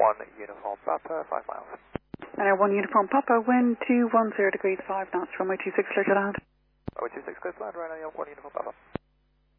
Uniform Papa, 5 miles. And 1 Uniform Papa, wind 210 degrees 5 knots, runway 26 clear to land. Runway 26 clear to land, right now, 1 Uniform Papa.